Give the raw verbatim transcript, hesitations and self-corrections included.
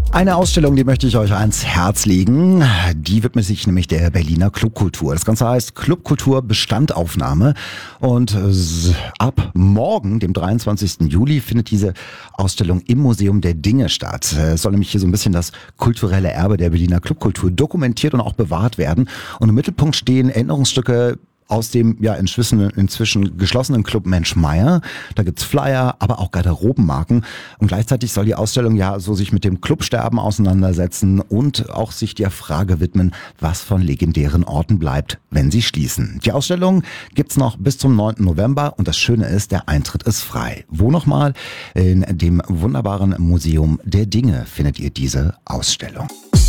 Eine Ausstellung, die möchte ich euch ans Herz legen. Die widmet sich nämlich der Berliner Clubkultur. Das Ganze heißt Clubkultur Bestandaufnahme. Und ab morgen, dem dreiundzwanzigsten Juli, findet diese Ausstellung im Museum der Dinge statt. Es soll nämlich hier so ein bisschen das kulturelle Erbe der Berliner Clubkultur dokumentiert und auch bewahrt werden. Und im Mittelpunkt stehen Erinnerungsstücke aus dem ja inzwischen, inzwischen geschlossenen Club Mensch Meier. Da gibt's Flyer, aber auch Garderobenmarken. Und gleichzeitig soll die Ausstellung ja so sich mit dem Clubsterben auseinandersetzen und auch sich der Frage widmen, was von legendären Orten bleibt, wenn sie schließen. Die Ausstellung gibt's noch bis zum neunten November und das Schöne ist, der Eintritt ist frei. Wo nochmal? In dem wunderbaren Museum der Dinge findet ihr diese Ausstellung.